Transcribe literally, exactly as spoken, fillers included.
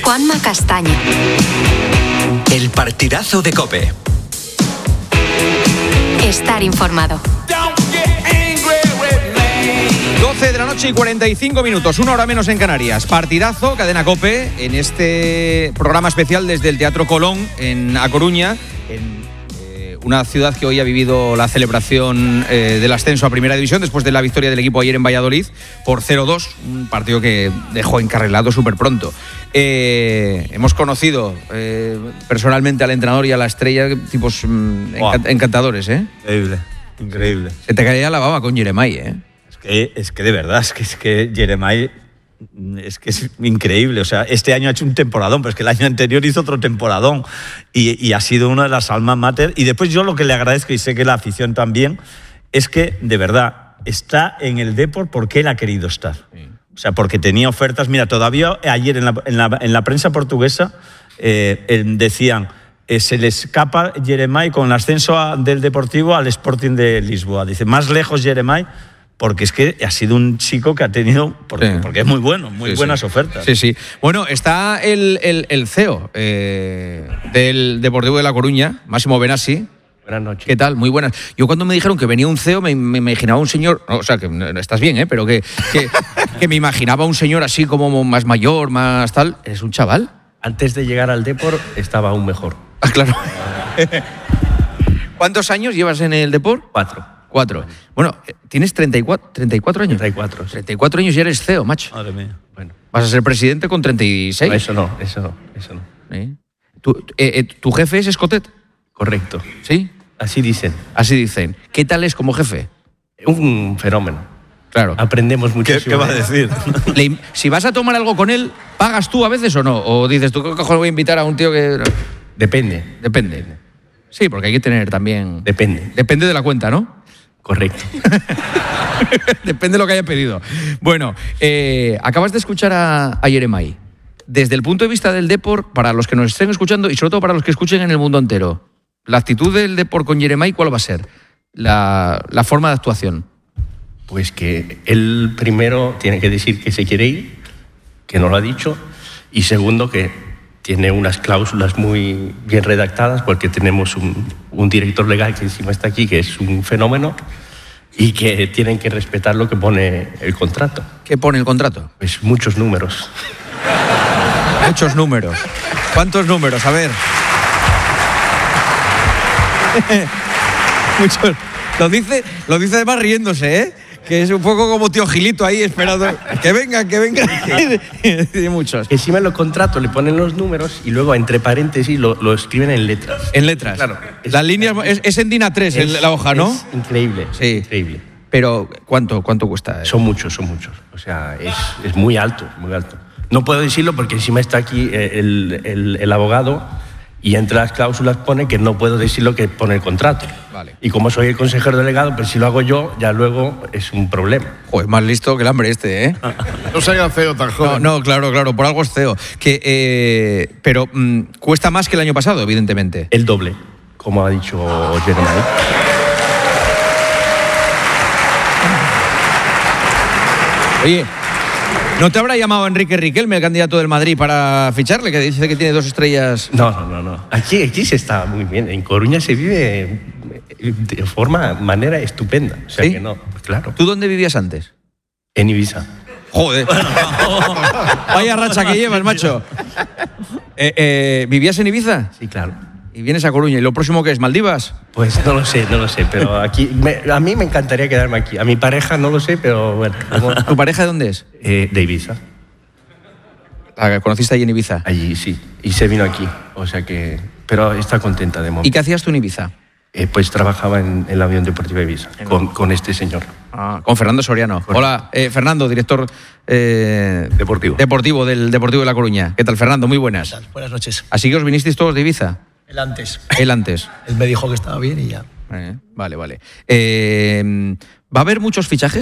Juanma Castaño. El partidazo de COPE. Estar informado. doce de la noche y cuarenta y cinco minutos, una hora menos en Canarias. Partidazo, cadena COPE, en este programa especial desde el Teatro Colón, en A Coruña, en eh, una ciudad que hoy ha vivido la celebración eh, del ascenso a Primera División después de la victoria del equipo ayer en Valladolid por cero dos, un partido que dejó encarrilado súper pronto. Eh, hemos conocido eh, personalmente al entrenador y a la estrella, tipos mm, wow. encant- encantadores, ¿eh? Increíble, increíble. Se te caía la baba con Jeremai, ¿eh? Es que, es que de verdad, es que, es que Jeremai es que es increíble. O sea, este año ha hecho un temporadón, pero es que el año anterior hizo otro temporadón y, y ha sido una de las almas mater. Y después yo lo que le agradezco, y sé que la afición también, es que de verdad está en el Depor porque él ha querido estar. Sí. O sea, porque tenía ofertas. Mira, todavía ayer en la, en la, en la prensa portuguesa eh, eh, decían... Eh, se le escapa Jeremai con el ascenso a, del Deportivo al Sporting de Lisboa. Dice, más lejos Jeremai, porque es que ha sido un chico que ha tenido, porque, sí. porque es muy bueno, muy sí, buenas sí. ofertas. Sí, sí. Bueno, está el, el, el C E O eh, del Deportivo de La Coruña, Máximo Benassi. Buenas noches. ¿Qué tal? Muy buenas. Yo cuando me dijeron que venía un C E O me, me imaginaba un señor, no, o sea, que no, estás bien, ¿eh? Pero que, que, que me imaginaba un señor así como más mayor, más tal. ¿Eres un chaval? Antes de llegar al Depor estaba aún mejor. Ah, claro. ¿Cuántos años llevas en el Depor? Cuatro. Cuatro. Bueno, ¿tienes treinta y cuatro, treinta y cuatro años? treinta y cuatro. Sí. treinta y cuatro años y eres C E O, macho. Madre mía. Bueno. ¿Vas a ser presidente con treinta y seis? No, eso no, eso no, eso no. ¿Eh? ¿Tu, eh, eh, ¿Tu jefe es Escotet? Correcto. ¿Sí? Así dicen. Así dicen. ¿Qué tal es como jefe? Un fenómeno. Claro. Aprendemos muchísimo. ¿Qué, qué va a decir? Le, si vas a tomar algo con él, ¿pagas tú a veces o no? ¿O dices, tú qué cojones voy a invitar a un tío que...? Depende. Depende. Sí, porque hay que tener también... Depende. Depende de la cuenta, ¿no? Correcto. Depende de lo que haya pedido. Bueno, eh, acabas de escuchar a, a Jeremai. Desde el punto de vista del Depor, para los que nos estén escuchando y sobre todo para los que escuchen en el mundo entero, la actitud del Depor con Jeremai, ¿cuál va a ser? La, la forma de actuación. Pues que él primero tiene que decir que se quiere ir, que no lo ha dicho, y segundo que tiene unas cláusulas muy bien redactadas porque tenemos un, un director legal que encima está aquí, que es un fenómeno, y que tienen que respetar lo que pone el contrato. ¿Qué pone el contrato? Pues muchos números. Muchos números. ¿Cuántos números? A ver. Muchos. Lo dice, lo dice además riéndose, ¿eh? Que es un poco como tío Gilito ahí esperando que vengan, que vengan. Y muchos. Encima en los contratos le ponen los números y luego entre paréntesis lo, lo escriben en letras. En letras. Claro. Las líneas es, es en DIN A tres es, la hoja, ¿no? Es increíble. Sí. Increíble. Pero ¿cuánto, cuánto cuesta? Son muchos, son muchos. O sea, es, es muy alto, muy alto. No puedo decirlo porque encima está aquí el, el, el abogado y entre las cláusulas pone que no puedo decir lo que pone el contrato. Vale. Y como soy el consejero delegado, pero si lo hago yo, ya luego es un problema. Joder, más listo que el hambre este, ¿eh? No se haga C E O tan joven. No, no, claro, claro, por algo es C E O. Que, eh, pero mm, cuesta más que el año pasado, evidentemente. El doble, como ha dicho Jeremai. Oye, ¿no te habrá llamado Enrique Riquelme, el candidato del Madrid, para ficharle? Que dice que tiene dos estrellas. No, no, no, no. Aquí, aquí se está muy bien. En Coruña se vive de forma, manera estupenda. O sea ¿Sí? que no, pues claro. ¿Tú dónde vivías antes? En Ibiza. Joder. Vaya racha que llevas, macho. Eh, eh, ¿Vivías en Ibiza? Sí, claro. Y vienes a Coruña. ¿Y lo próximo qué es? ¿Maldivas? Pues no lo sé, no lo sé, pero aquí me, a mí me encantaría quedarme aquí. A mi pareja no lo sé, pero bueno. Como, ¿Tu pareja de dónde es? eh, de Ibiza. ¿La conociste allí en Ibiza? Allí sí. Y se vino aquí. O sea que. Pero está contenta de momento. ¿Y qué hacías tú en Ibiza? Eh, pues trabajaba en, en la Avión Deportiva Ibiza con, con este señor. Ah, con Fernando Soriano. Correcto. Hola, eh, Fernando, director eh, deportivo. deportivo del Deportivo de La Coruña. ¿Qué tal, Fernando? Muy buenas. ¿Qué tal? Buenas noches. ¿Así que os vinisteis todos de Ibiza? El antes. El antes. Él me dijo que estaba bien y ya. Eh, vale, vale. Eh, ¿Va a haber muchos fichajes